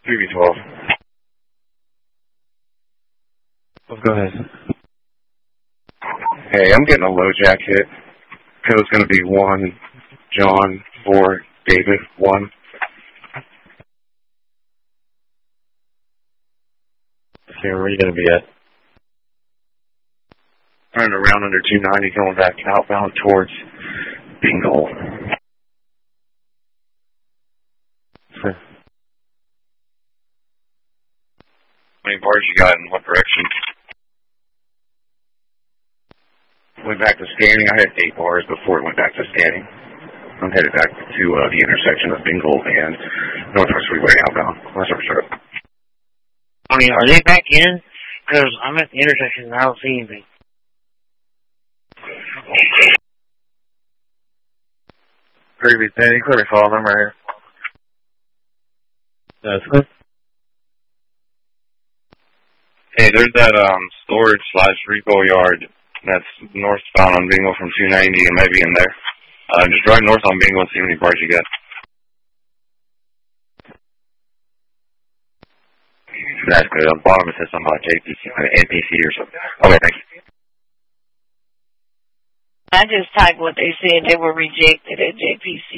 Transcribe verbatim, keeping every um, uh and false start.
three B twelve. Let's go ahead. Hey, I'm getting a low jack hit. Code's going to be one, John, four, David, one. Okay, where are you going to be at? Running around under two ninety, going back outbound towards Bingle. Sure. How many bars you got in what direction? Went back to scanning. I had eight bars before it went back to scanning. I'm headed back to uh, the intersection of Bingle and Northwest Freeway outbound. West River. I mean, are they back in? Because I'm at the intersection and I don't see anything. Previous Danny, clear me follow them right here. That's good. Hey, there's that um storage slash repo yard that's northbound on Bingle from two ninety and maybe in there. Uh, just drive north on Bingle and see how many bars you get. That's good. On the bottom it says something about J P C, A P C or something. Okay, thanks. I just typed what they said. They were rejected at J P C.